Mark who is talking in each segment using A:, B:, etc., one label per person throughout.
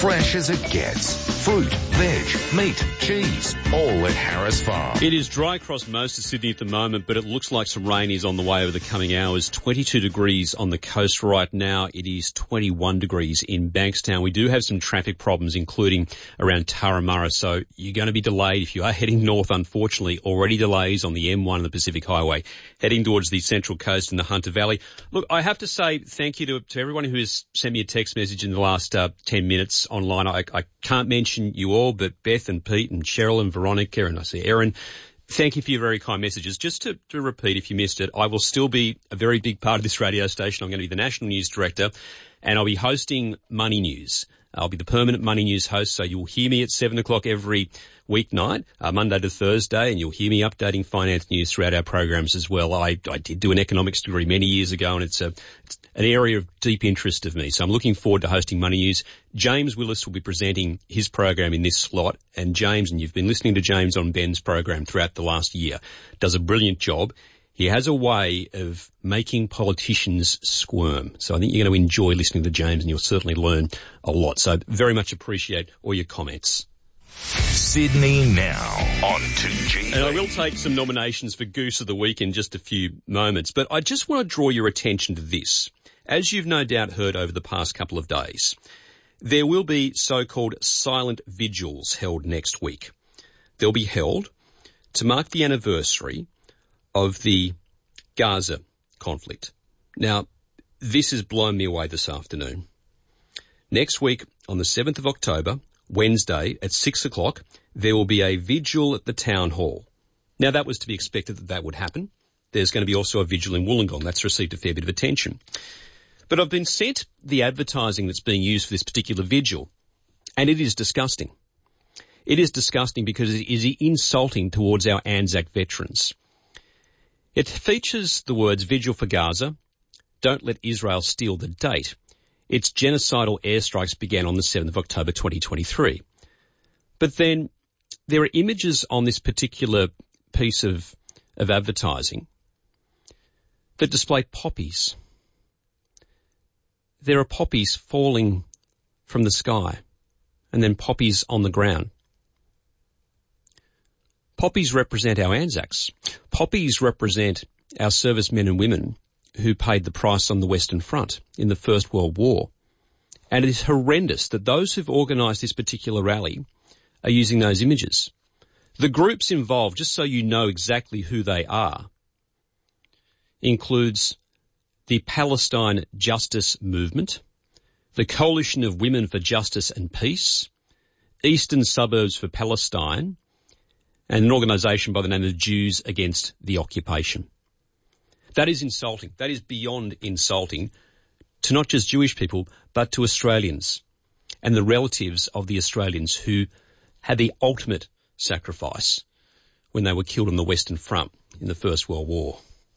A: Fresh as it gets. Fruit, veg, meat, cheese, all at Harris Farm.
B: It is dry across most of Sydney at the moment, but it looks like some rain is on the way over the coming hours. 22 degrees on the coast right now. It is 21 degrees in Bankstown. We do have some traffic problems, including around Turramurra, so you're going to be delayed if you are heading north, unfortunately. Already delays on the M1 and the Pacific Highway, heading towards the Central Coast and the Hunter Valley. Look, I have to say thank you to everyone who has sent me a text message in the last 10 minutes online. I can't mention you all, but Beth and Pete and Cheryl and Veronica and I see Erin, thank you for your very kind messages. Just to repeat, if you missed it, I will still be a very big part of this radio station. I'm going to be the National News Director, and I'll be hosting Money News. I'll be the permanent Money News host, so you'll hear me at 7 o'clock every weeknight, Monday to Thursday, and you'll hear me updating finance news throughout our programs as well. I did do an economics degree many years ago, and it's an area of deep interest of me. So I'm looking forward to hosting Money News. James Willis will be presenting his program in this slot, and James, and you've been listening to James on Ben's program throughout the last year, does a brilliant job. He has a way of making politicians squirm. So I think you're going to enjoy listening to James, and you'll certainly learn a lot. So very much appreciate all your comments.
A: Sydney Now on 2GB.
B: And I will take some nominations for Goose of the Week in just a few moments, but I just want to draw your attention to this. As you've no doubt heard over the past couple of days, there will be so-called silent vigils held next week. They'll be held to mark the anniversary of the Gaza conflict. Now, this has blown me away this afternoon. Next week, on the 7th of October, Wednesday at 6 o'clock, there will be a vigil at the town hall. Now, that was to be expected that would happen. There's going to be also a vigil in Wollongong. That's received a fair bit of attention. But I've been sent the advertising that's being used for this particular vigil, and it is disgusting. It is disgusting because it is insulting towards our Anzac veterans. It features the words Vigil for Gaza, Don't Let Israel Steal the Date. Its genocidal airstrikes began on the 7th of October 2023. But then there are images on this particular piece of advertising that display poppies. There are poppies falling from the sky and then poppies on the ground. Poppies represent our Anzacs. Poppies represent our servicemen and women who paid the price on the Western Front in the First World War. And it is horrendous that those who've organised this particular rally are using those images. The groups involved, just so you know exactly who they are, includes the Palestine Justice Movement, the Coalition of Women for Justice and Peace, Eastern Suburbs for Palestine, and an organisation by the name of Jews Against the Occupation. That is insulting. That is beyond insulting to not just Jewish people, but to Australians and the relatives of the Australians who had the ultimate sacrifice when they were killed on the Western Front in the First World War.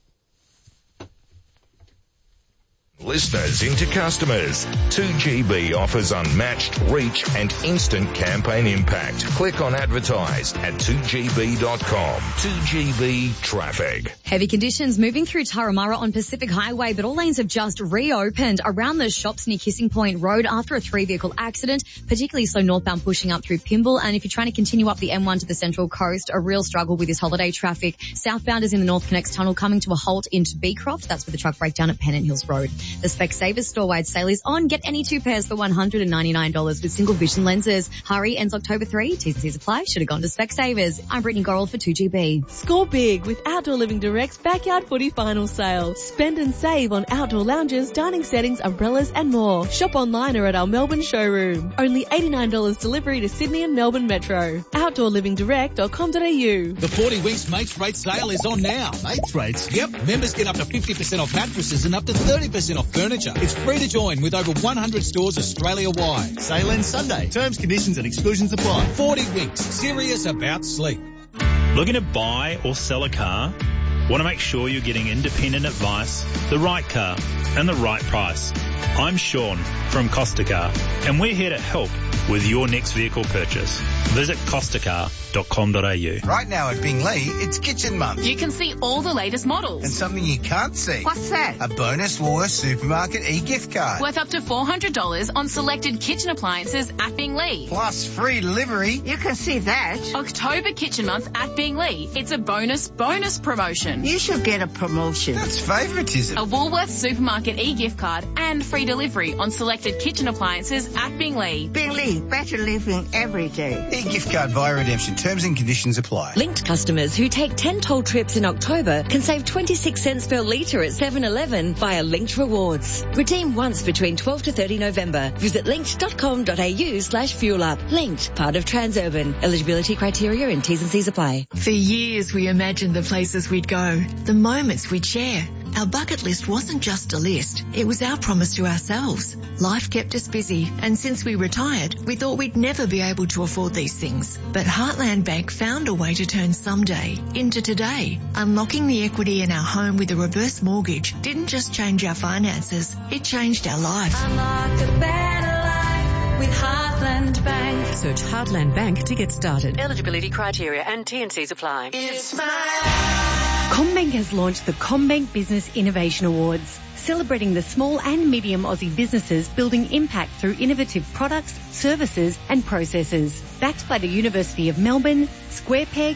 A: Listeners into customers. 2GB offers unmatched reach and instant campaign impact. Click on advertise at 2gb.com. 2GB Traffic.
C: Heavy conditions moving through Turramurra on Pacific Highway, but all lanes have just reopened around the shops near Kissing Point Road after a 3-vehicle accident, particularly slow northbound pushing up through Pymble. And if you're trying to continue up the M1 to the Central Coast, a real struggle with this holiday traffic. Southbound is in the North Connects Tunnel coming to a halt into Beecroft. That's with the truck breakdown at Pennant Hills Road. The Specsavers store-wide sale is on. Get any 2 pairs for $199 with single vision lenses. Hurry, ends October 3. T&Cs apply. Should have gone to Specsavers. I'm Brittany Goral for 2GB.
D: Score big with Outdoor Living Direct's Backyard Footy Final Sale. Spend and save on outdoor lounges, dining settings, umbrellas and more. Shop online or at our Melbourne showroom. Only $89 delivery to Sydney and Melbourne Metro. OutdoorLivingDirect.com.au.
E: The 40 Winks Mates Rate Sale is on now. Mates Rates? Yep. Members get up to 50% off mattresses and up to 30% off furniture. It's free to join with over 100 stores Australia-wide.
F: Sale ends Sunday. Terms, conditions and exclusions apply.
E: 40 Winks. Serious about sleep.
G: Looking to buy or sell a car? Want to make sure you're getting independent advice, the right car, and the right price? I'm Sean from Costa Car, and we're here to help with your next vehicle purchase. Visit costacar.com.au.
F: Right now at Bingley, it's Kitchen Month.
H: You can see all the latest models.
F: And something you can't see.
H: What's that?
F: A bonus Woolworths Supermarket e-gift card.
H: Worth up to $400 on selected kitchen appliances at Bingley.
F: Plus free delivery.
I: You can see that.
H: October Kitchen Month at Bingley. It's a bonus promotion.
I: You should get a promotion.
F: That's favouritism.
H: A Woolworths Supermarket e-gift card and free delivery on selected kitchen appliances at Bingley.
I: Bingley, better living every day.
F: E-gift card via redemption. Terms and conditions apply.
J: Linked customers who take 10 toll trips in October can save 26 cents per litre at 7-Eleven via Linked Rewards. Redeem once between 12 to 30 November. Visit linked.com.au/fuelup. Linked, part of Transurban. Eligibility criteria and T's and C's apply.
K: For years we imagined the places we'd go, the moments we'd share. Our bucket list wasn't just a list, it was our promise to ourselves. Life kept us busy, and since we retired, we thought we'd never be able to afford these things. But Heartland Bank found a way to turn someday into today. Unlocking the equity in our home with a reverse mortgage didn't just change our finances, it changed our life.
L: Unlock a better life with Heartland Bank.
M: Search Heartland Bank to get started.
J: Eligibility criteria and T&Cs apply.
L: It's my life.
N: CommBank has launched the CommBank Business Innovation Awards, celebrating the small and medium Aussie businesses building impact through innovative products, services and processes. Backed by the University of Melbourne, SquarePeg,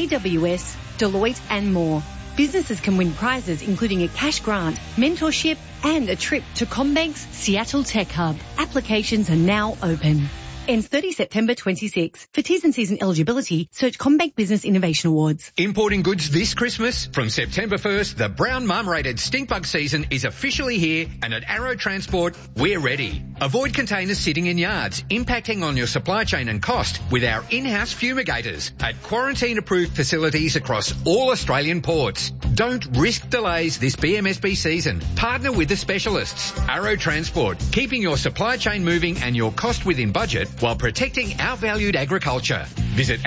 N: AWS, Deloitte and more. Businesses can win prizes including a cash grant, mentorship and a trip to CommBank's Seattle Tech Hub. Applications are now open. Ends 30 September 26. For T's and C's and eligibility, search CommBank Business Innovation Awards.
O: Importing goods this Christmas? From September 1st, the brown marmorated stink bug season is officially here, and at Arrow Transport, we're ready. Avoid containers sitting in yards, impacting on your supply chain and cost with our in-house fumigators at quarantine-approved facilities across all Australian ports. Don't risk delays this BMSB season. Partner with the specialists. Arrow Transport, keeping your supply chain moving and your cost within budget while protecting our valued agriculture. Visit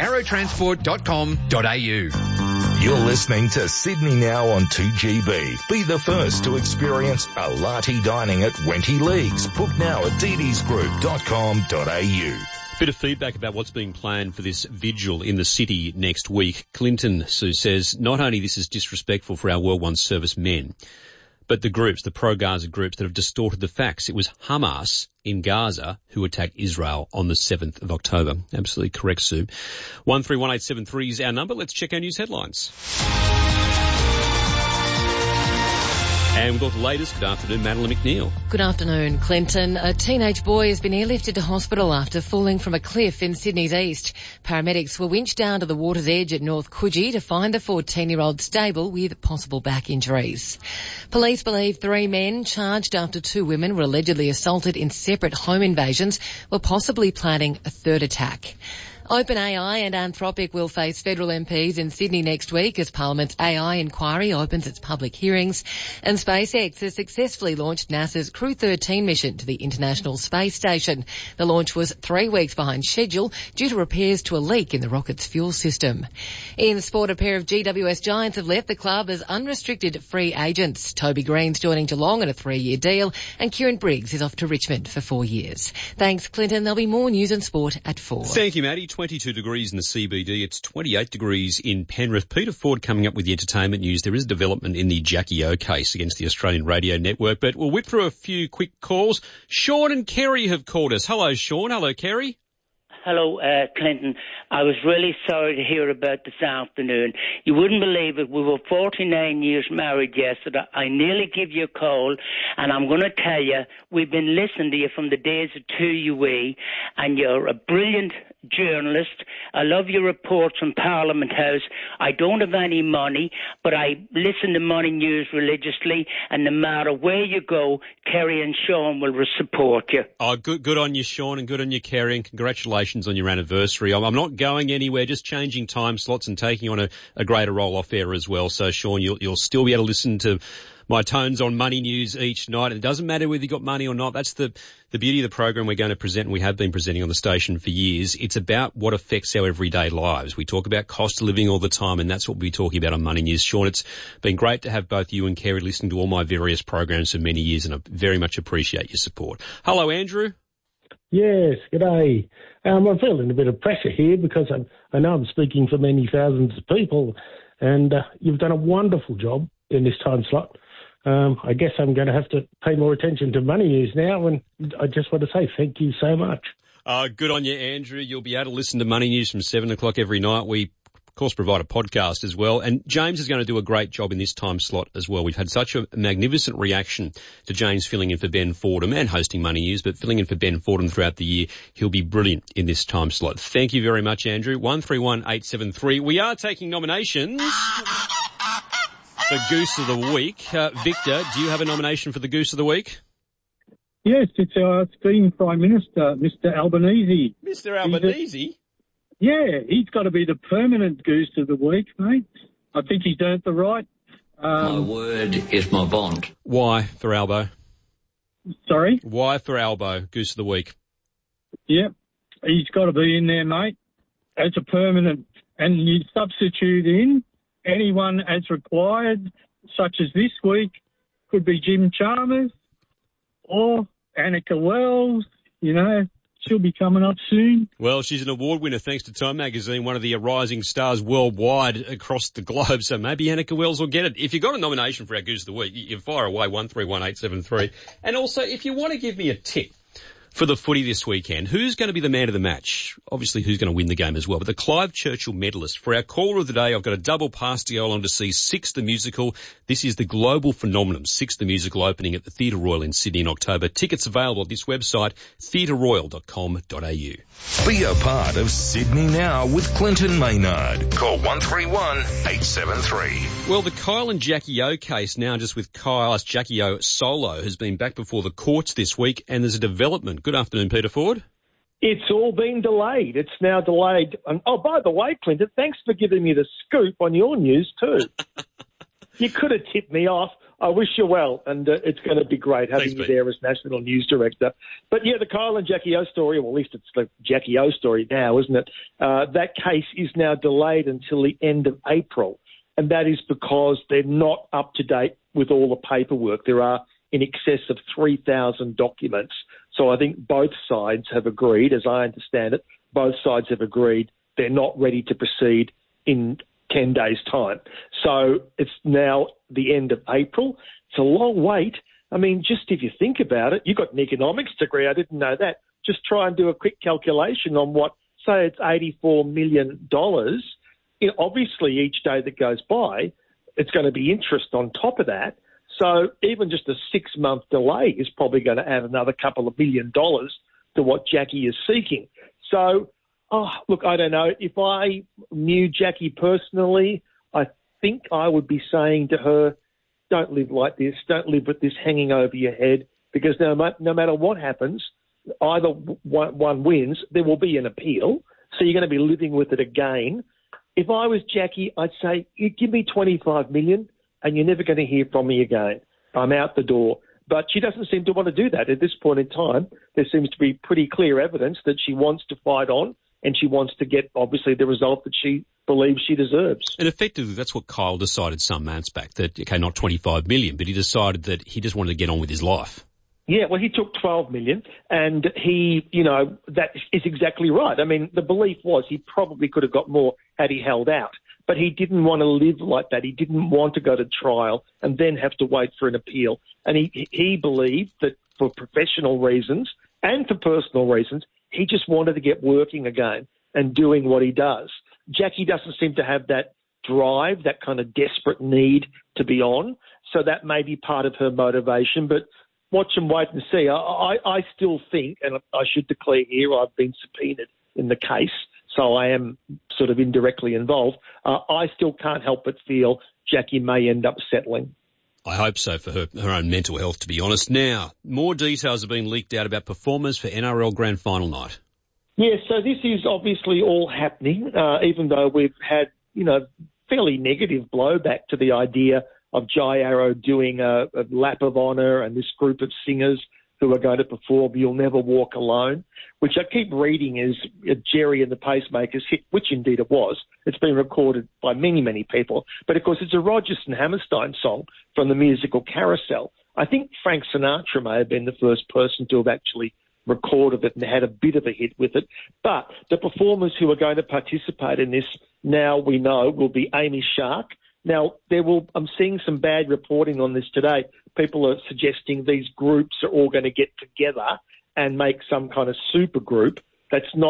O: arrowtransport.com.au.
A: You're listening to Sydney Now on 2GB. Be the first to experience a latte dining at Wenty Leagues. Book now at ddsgroup.com.au.
B: Bit of feedback about what's being planned for this vigil in the city next week. Clinton, Sue, says not only this is disrespectful for our World One service men, but the groups, the pro-Gaza groups that have distorted the facts. It was Hamas in Gaza who attacked Israel on the 7th of October. Absolutely correct, Sue. 131873 is our number. Let's check our news headlines. And we've got the latest. Good afternoon, Madeline McNeil.
P: Good afternoon, Clinton. A teenage boy has been airlifted to hospital after falling from a cliff in Sydney's east. Paramedics were winched down to the water's edge at North Coogee to find the 14-year-old stable with possible back injuries. Police believe 3 men charged after 2 women were allegedly assaulted in separate home invasions were possibly planning a third attack. OpenAI and Anthropic will face federal MPs in Sydney next week as Parliament's AI inquiry opens its public hearings. And SpaceX has successfully launched NASA's Crew 13 mission to the International Space Station. The launch was 3 weeks behind schedule due to repairs to a leak in the rocket's fuel system. In sport, a pair of GWS giants have left the club as unrestricted free agents. Toby Green's joining Geelong on a 3-year deal and Kieran Briggs is off to Richmond for 4 years. Thanks, Clinton. There'll be more news and sport at 4.
B: Thank you, Maddie. 22 degrees in the CBD. It's 28 degrees in Penrith. Peter Ford coming up with the entertainment news. There is a development in the Jackie O case against the Australian Radio Network, but we'll whip through a few quick calls. Sean and Kerry have called us. Hello, Sean. Hello, Kerry.
Q: Hello, Clinton. I was really sorry to hear about this afternoon. You wouldn't believe it. We were 49 years married yesterday. I nearly give you a call, and I'm going to tell you, we've been listening to you from the days of 2UE, and you're a brilliant journalist. I love your reports from Parliament House. I don't have any money, but I listen to Money News religiously, and no matter where you go, Kerry and Sean will support you.
B: Oh, good on you, Sean, and good on you, Kerry, and congratulations on your anniversary. I'm not going anywhere, just changing time slots and taking on a greater role off air as well. So, Sean, you'll still be able to listen to my tones on Money News each night. It doesn't matter whether you got money or not. That's the beauty of the program we're going to present, and we have been presenting on the station for years. It's about what affects our everyday lives. We talk about cost of living all the time, and that's what we'll be talking about on Money News. Sean, it's been great to have both you and Kerry listening to all my various programs for many years, and I very much appreciate your support. Hello, Andrew.
R: Yes, g'day. I'm feeling a bit of pressure here because I know I'm speaking for many thousands of people, and you've done a wonderful job in this time slot. I guess I'm going to have to pay more attention to Money News now, and I just want to say thank you so much.
B: Good on you, Andrew. You'll be able to listen to Money News from 7 o'clock every night. We, of course, provide a podcast as well. And James is going to do a great job in this time slot as well. We've had such a magnificent reaction to James filling in for Ben Fordham and hosting Money News, but filling in for Ben Fordham throughout the year. He'll be brilliant in this time slot. Thank you very much, Andrew. 131873. We are taking nominations for Goose of the Week. Victor, do you have a nomination for the Goose of the Week?
S: Yes, it's our esteemed Prime Minister, Mr. Albanese.
B: Mr. Albanese?
S: He's got to be the permanent Goose of the Week, mate. I think he's earned the right.
T: My word is my bond.
B: Why for Albo?
S: Sorry?
B: Why for Albo, Goose of the Week?
S: Yep, he's got to be in there, mate, as a permanent. And you substitute in anyone as required, such as this week, could be Jim Chalmers or Annika Wells, she'll be coming up soon.
B: Well, she's an award winner thanks to Time Magazine, one of the rising stars worldwide across the globe, so maybe Annika Wells will get it. If you've got a nomination for our Goose of the Week, you fire away 131873. And also, if you want to give me a tip for the footy this weekend, who's going to be the man of the match? Obviously, who's going to win the game as well. But the Clive Churchill medalist. For our caller of the day, I've got a double pass to go along to see Six the Musical. This is the global phenomenon, Six the Musical, opening at the Theatre Royal in Sydney in October. Tickets available at this website, theatreroyal.com.au.
A: Be a part of Sydney Now with Clinton Maynard. Call 131-873.
B: Well, the Kyle and Jackie O case, now just with Kyle's Jackie O solo, has been back before the courts this week, and there's a development. Good afternoon, Peter Ford.
U: It's all been delayed. It's now delayed. And, by the way, Clinton, thanks for giving me the scoop on your news too. You could have tipped me off. I wish you well, and it's going to be great having you there as National News Director. But, yeah, the Kyle and Jackie O story, well, at least it's the Jackie O story now, isn't it? That case is now delayed until the end of April, and that is because they're not up to date with all the paperwork. There are in excess of 3,000 documents. So I think both sides have agreed, as I understand it, both sides have agreed they're not ready to proceed in 10 days' time. So it's now the end of April. It's a long wait. I mean, just if you think about it, you've got an economics degree. I didn't know that. Just try and do a quick calculation on what, say it's $84 million. Obviously, each day that goes by, it's going to be interest on top of that. So even just a 6-month delay is probably going to add another couple of $1 billion to what Jackie is seeking. So, look, I don't know. If I knew Jackie personally, I think I would be saying to her, don't live like this. Don't live with this hanging over your head, because no matter what happens, either one wins, there will be an appeal. So you're going to be living with it again. If I was Jackie, I'd say, you give me $25 million. And you're never going to hear from me again. I'm out the door. But she doesn't seem to want to do that at this point in time. There seems to be pretty clear evidence that she wants to fight on, and she wants to get, obviously, the result that she believes she deserves.
B: And effectively, that's what Kyle decided some months back, that, okay, not $25 million, but he decided that he just wanted to get on with his life.
U: Yeah, well, he took $12 million, and he, that is exactly right. I mean, the belief was he probably could have got more had he held out. But he didn't want to live like that. He didn't want to go to trial and then have to wait for an appeal. And he believed that for professional reasons and for personal reasons, he just wanted to get working again and doing what he does. Jackie doesn't seem to have that drive, that kind of desperate need to be on. So that may be part of her motivation. But watch and wait and see. I still think, and I should declare here, I've been subpoenaed in the case, so I am sort of indirectly involved. I still can't help but feel Jackie may end up settling.
B: I hope so for her own mental health, to be honest. Now, more details have been leaked out about performers for NRL Grand Final night.
U: Yeah, so this is obviously all happening, even though we've had, fairly negative blowback to the idea of Jai Arrow doing a lap of honour and this group of singers who are going to perform You'll Never Walk Alone, which I keep reading is Jerry and the Pacemakers hit, which indeed it was. It's been recorded by many, many people. But, of course, it's a Rodgers and Hammerstein song from the musical Carousel. I think Frank Sinatra may have been the first person to have actually recorded it and had a bit of a hit with it. But the performers who are going to participate in this now we know will be Amy Shark. Now, I'm seeing some bad reporting on this today. People are suggesting these groups are all going to get together and make some kind of super group. That's not